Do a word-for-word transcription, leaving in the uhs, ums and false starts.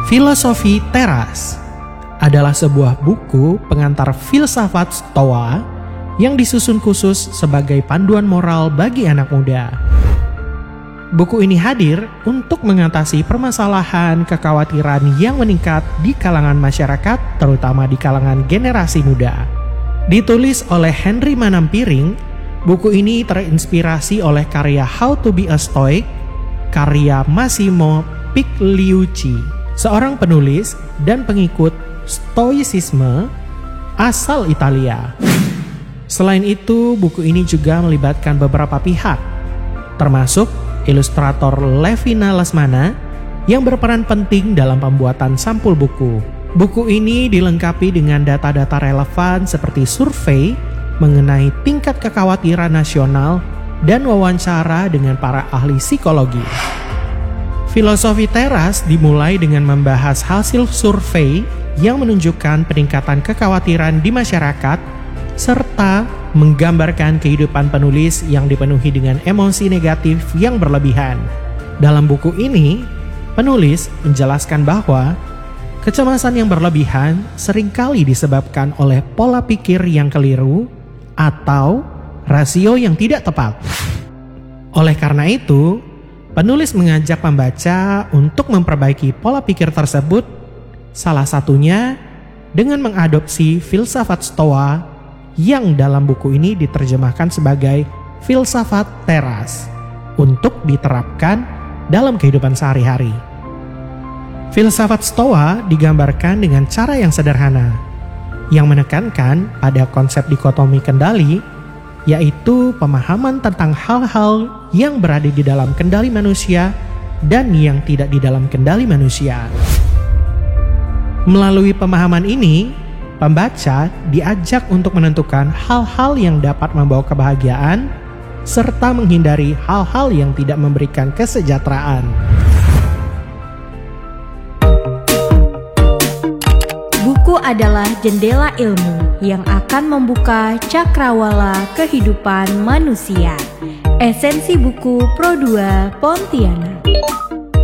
Filosofi Teras adalah sebuah buku pengantar filsafat Stoa yang disusun khusus sebagai panduan moral bagi anak muda. Buku ini hadir untuk mengatasi permasalahan kekhawatiran yang meningkat di kalangan masyarakat, terutama di kalangan generasi muda. Ditulis oleh Henry Manampiring, buku ini terinspirasi oleh karya How to be a Stoic, karya Massimo Pigliucci, seorang penulis dan pengikut Stoicisme asal Italia. Selain itu, buku ini juga melibatkan beberapa pihak, termasuk ilustrator Levina Lesmana yang berperan penting dalam pembuatan sampul buku. Buku ini dilengkapi dengan data-data relevan seperti survei mengenai tingkat kekhawatiran nasional dan wawancara dengan para ahli psikologi. Filosofi Teras dimulai dengan membahas hasil survei yang menunjukkan peningkatan kekhawatiran di masyarakat serta menggambarkan kehidupan penulis yang dipenuhi dengan emosi negatif yang berlebihan. Dalam buku ini, penulis menjelaskan bahwa kecemasan yang berlebihan seringkali disebabkan oleh pola pikir yang keliru atau rasio yang tidak tepat. Oleh karena itu, penulis mengajak pembaca untuk memperbaiki pola pikir tersebut, salah satunya dengan mengadopsi filsafat Stoa yang dalam buku ini diterjemahkan sebagai filsafat teras untuk diterapkan dalam kehidupan sehari-hari. Filsafat Stoa digambarkan dengan cara yang sederhana, yang menekankan pada konsep dikotomi kendali, yaitu pemahaman tentang hal-hal yang berada di dalam kendali manusia dan yang tidak di dalam kendali manusia. Melalui pemahaman ini, pembaca diajak untuk menentukan hal-hal yang dapat membawa kebahagiaan serta menghindari hal-hal yang tidak memberikan kesejahteraan. Buku adalah jendela ilmu yang akan membuka cakrawala kehidupan manusia. Esensi buku Pro dua Pontianak.